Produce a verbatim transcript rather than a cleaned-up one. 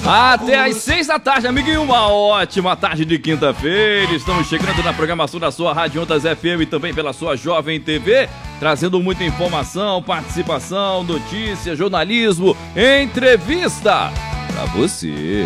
Até às seis da tarde, amiguinho, uma ótima tarde de quinta-feira. Estamos chegando na programação da sua Rádio Ondas F M e também pela sua Jovem T V, trazendo muita informação, participação, notícia, jornalismo, entrevista pra você.